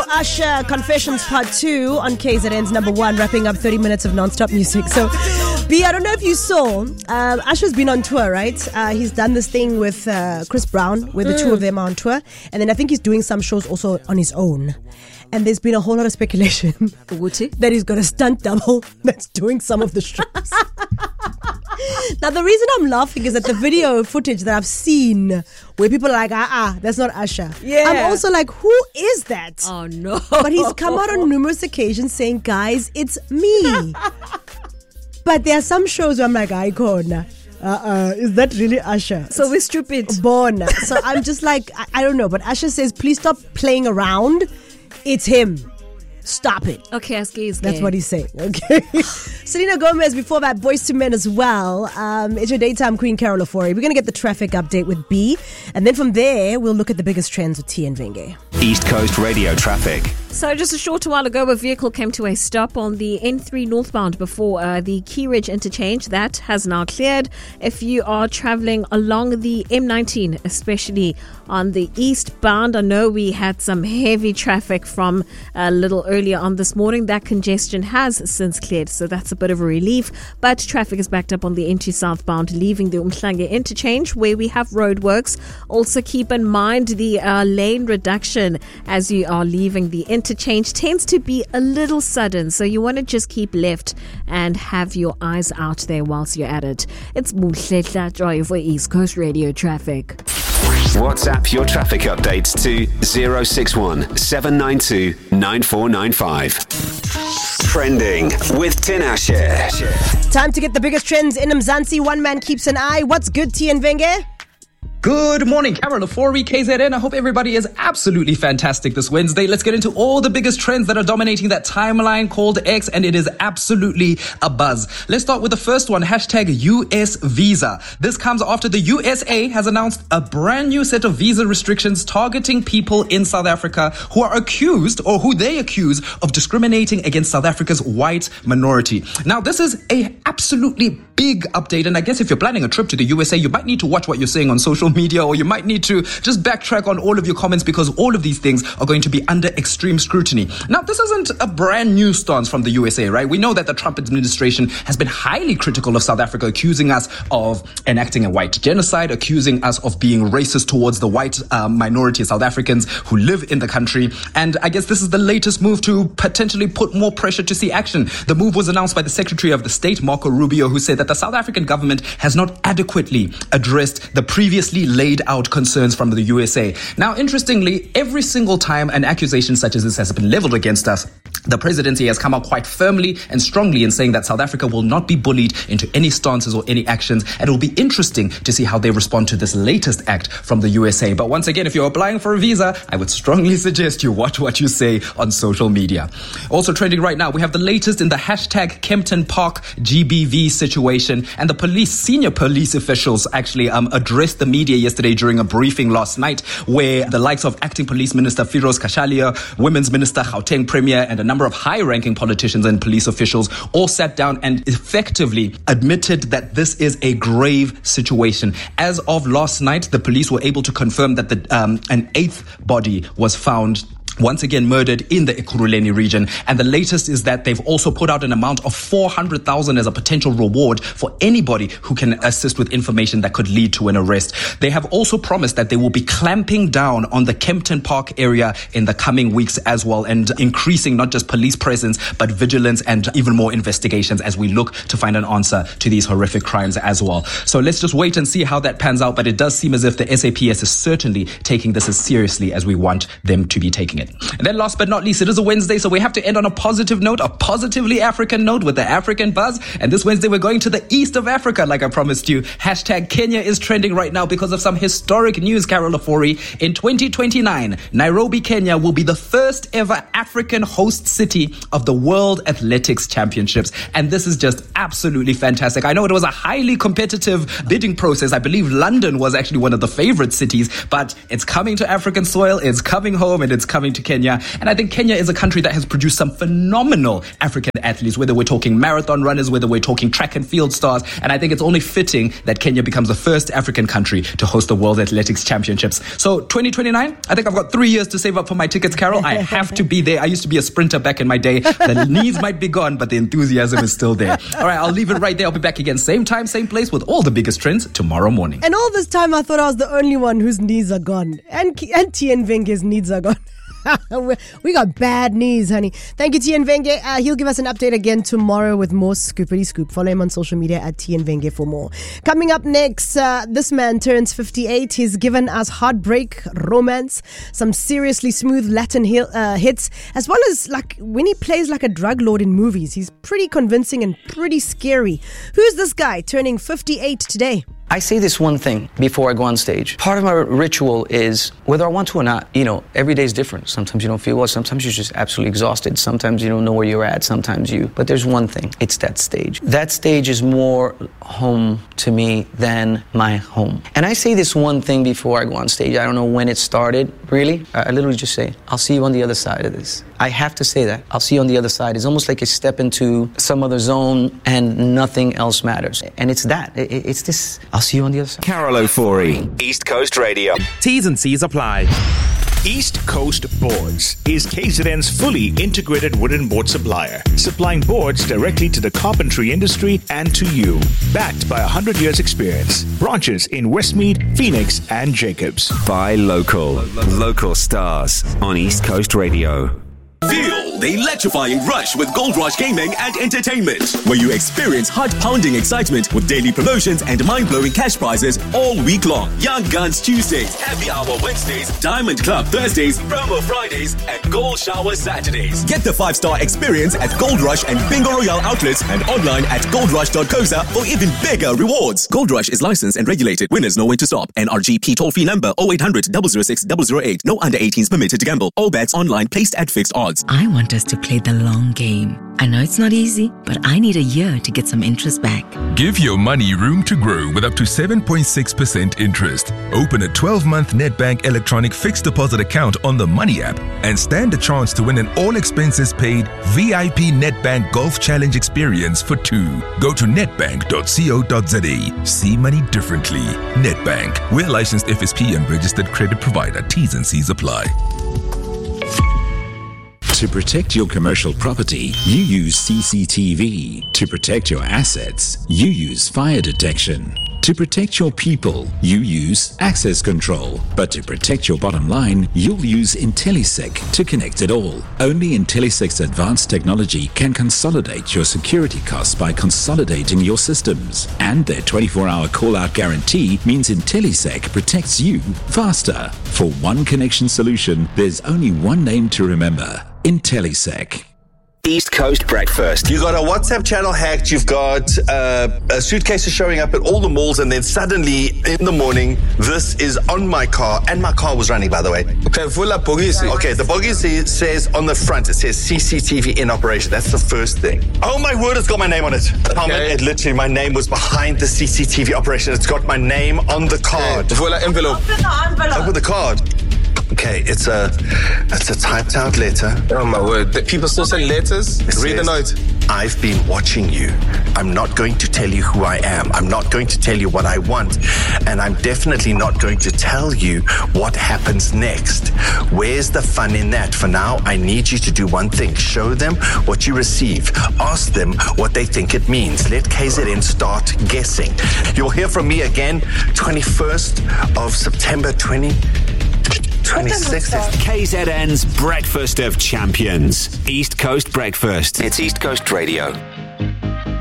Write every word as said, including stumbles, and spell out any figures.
Usher Confessions Part two on K Z N's number one, wrapping up thirty minutes of non-stop music. So, B, I don't know if you saw, um, Usher's been on tour, right? Uh, he's done this thing with uh, Chris Brown, where the mm. two of them are on tour. And then I think he's doing some shows also on his own. And there's been a whole lot of speculation that he's got a stunt double that's doing some of the shows. Now, the reason I'm laughing is that the video footage that I've seen where people are like, ah, ah, that's not Usher. Yeah. I'm also like, who is that? Oh, no. But he's come out on numerous occasions saying, guys, it's me. But there are some shows where I'm like, icon. Uh-uh, is that really Usher? So we're stupid. Born. So I'm just like, I, I don't know. But Usher says, please stop playing around. It's him. Stop it. Okay, Aski is That's what he's saying. Okay. Selena Gomez, before that, Boys to Men as well. Um, it's your daytime queen, Carol Ofori. We're going to get the traffic update with B. And then from there, we'll look at the biggest trends with T and Venge. East Coast Radio traffic. So just a short while ago, a vehicle came to a stop on the N three northbound before uh, the Key Ridge interchange. That has now cleared. If you are traveling along the M nineteen, especially on the eastbound, I know we had some heavy traffic from a little earlier on this morning. That congestion has since cleared, so that's a bit of a relief. But traffic is backed up on the N two southbound, leaving the Umhlanga interchange where we have roadworks. Also keep in mind the uh, lane reduction as you are leaving the interchange. Interchange tends to be a little sudden, so you want to just keep left and have your eyes out there whilst you're at it. It's Muhletla Joy for East Coast Radio traffic. WhatsApp your traffic updates to zero six one seven nine two nine four nine five. Trending with Tinashe. Time to get the biggest trends in Mzansi. One man keeps an eye. What's good, T and Venge? Good morning, Carol Ofori, K Z N. I hope everybody is absolutely fantastic this Wednesday. Let's get into all the biggest trends that are dominating that timeline called X, and it is absolutely a buzz. Let's start with the first one, hashtag U S Visa. This comes after the U S A has announced a brand new set of visa restrictions targeting people in South Africa who are accused, or who they accuse, of discriminating against South Africa's white minority. Now, this is a absolutely big update, and I guess if you're planning a trip to the U S A, you might need to watch what you're saying on social media, or you might need to just backtrack on all of your comments, because all of these things are going to be under extreme scrutiny. Now, this isn't a brand new stance from the U S A, right? We know that the Trump administration has been highly critical of South Africa, accusing us of enacting a white genocide, accusing us of being racist towards the white uh, minority of South Africans who live in the country. And I guess this is the latest move to potentially put more pressure to see action. The move was announced by the Secretary of the State, Marco Rubio, who said that the South African government has not adequately addressed the previously laid out concerns from the U S A. Now, interestingly, every single time an accusation such as this has been leveled against us, the presidency has come out quite firmly and strongly in saying that South Africa will not be bullied into any stances or any actions. And it will be interesting to see how they respond to this latest act from the U S A. But once again, if you're applying for a visa, I would strongly suggest you watch what you say on social media. Also trending right now, we have the latest in the hashtag Kempton Park G B V situation. And the police, senior police officials actually um, addressed the media yesterday during a briefing last night, where the likes of Acting Police Minister Firoz Kashalia, Women's Minister Gauteng Premier, and a number of high-ranking politicians and police officials all sat down and effectively admitted that this is a grave situation. As of last night, the police were able to confirm that the um, an eighth body was found once again murdered in the Ekurhuleni region. And the latest is that they've also put out an amount of four hundred thousand as a potential reward for anybody who can assist with information that could lead to an arrest. They have also promised that they will be clamping down on the Kempton Park area in the coming weeks as well, and increasing not just police presence, but vigilance and even more investigations as we look to find an answer to these horrific crimes as well. So let's just wait and see how that pans out. But it does seem as if the S A P S is certainly taking this as seriously as we want them to be taking it. And then last but not least, it is a Wednesday, so we have to end on a positive note, a positively African note with the African buzz. And this Wednesday, we're going to the east of Africa, like I promised you. Hashtag Kenya is trending right now because of some historic news, Carol Ofori. In twenty twenty-nine, Nairobi, Kenya will be the first ever African host city of the World Athletics Championships. And this is just absolutely fantastic. I know it was a highly competitive bidding process. I believe London was actually one of the favorite cities, but it's coming to African soil, it's coming home, and it's coming to Kenya. Kenya. And I think Kenya is a country that has produced some phenomenal African athletes, whether we're talking marathon runners, whether we're talking track and field stars. And I think it's only fitting that Kenya becomes the first African country to host the World Athletics Championships. So twenty twenty-nine, I think I've got three years to save up for my tickets, Carol. I have to be there. I used to be a sprinter back in my day. The knees might be gone, but the enthusiasm is still there. All right, I'll leave it right there. I'll be back again, same time, same place, with all the biggest trends tomorrow morning. And all this time, I thought I was the only one whose knees are gone. And, and Tien Venge's knees are gone. We got bad knees, honey. Thank you, Tien Venge. Uh, he'll give us an update again tomorrow with more Scoopity Scoop. Follow him on social media at Tien Venge for more. Coming up next, uh, this man turns fifty-eight. He's given us heartbreak, romance, some seriously smooth Latin hi- uh, hits, as well as like when he plays like a drug lord in movies. He's pretty convincing and pretty scary. Who's this guy turning fifty-eight today? I say this one thing before I go on stage. Part of my ritual is, whether I want to or not, you know, every day is different. Sometimes you don't feel well. Sometimes you're just absolutely exhausted. Sometimes you don't know where you're at. Sometimes you... But there's one thing. It's that stage. That stage is more home to me than my home. And I say this one thing before I go on stage. I don't know when it started, really. I literally just say, I'll see you on the other side of this. I have to say that. I'll see you on the other side. It's almost like you step into some other zone and nothing else matters. And it's that. It's this... I'll see you on the other side. Carol Ofori, East Coast Radio. T's and C's apply. East Coast Boards is K Z N's fully integrated wooden board supplier, supplying boards directly to the carpentry industry and to you. Backed by one hundred years experience. Branches in Westmead, Phoenix, and Jacobs. Buy local. Local stars on East Coast Radio. Feel the electrifying rush with Gold Rush Gaming and Entertainment, where you experience heart-pounding excitement with daily promotions and mind-blowing cash prizes all week long. Young Guns Tuesdays, Happy Hour Wednesdays, Diamond Club Thursdays, Promo Fridays, and Gold Shower Saturdays. Get the five-star experience at Gold Rush and Bingo Royale outlets and online at gold rush dot coza for even bigger rewards. Gold Rush is licensed and regulated. Winners know when to stop. N R G P toll-free number oh eight hundred, double oh six, double oh eight. No under eighteens permitted to gamble. All bets online placed at fixed odds. I want us to play the long game. I know it's not easy, but I need a year to get some interest back. Give your money room to grow with up to seven point six percent interest. Open a twelve-month Nedbank electronic fixed deposit account on the Money app and stand a chance to win an all-expenses-paid V I P Nedbank Golf Challenge experience for two. Go to nedbank dot co dot za. See money differently. Nedbank. We're licensed F S P and registered credit provider. T's and C's apply. To protect your commercial property, you use C C T V. To protect your assets, you use fire detection. To protect your people, you use access control. But to protect your bottom line, you'll use IntelliSec to connect it all. Only IntelliSec's advanced technology can consolidate your security costs by consolidating your systems. And their twenty-four hour call-out guarantee means IntelliSec protects you faster. For one connection solution, there's only one name to remember. IntelliSec. East Coast Breakfast. You got a WhatsApp channel hacked. You've got uh, a suitcases showing up at all the malls, and then suddenly in the morning, this is on my car, and my car was running, by the way. Okay, Vula Bogisi. Okay, the Bogisi says on the front, it says C C T V in operation. That's the first thing. Oh my word, it's got my name on it. Okay. It literally, my name was behind the C C T V operation. It's got my name on the card. Vula envelope. Open the envelope. Open the card. Okay, it's a it's a typed out letter. Oh my word. The people still send letters? It Read the note. I've been watching you. I'm not going to tell you who I am. I'm not going to tell you what I want. And I'm definitely not going to tell you what happens next. Where's the fun in that? For now, I need you to do one thing. Show them what you receive. Ask them what they think it means. Let K Z N start guessing. You'll hear from me again twenty-first of September twenty twenty-six. K Z N's Breakfast of Champions. East Coast Breakfast. It's East Coast Radio.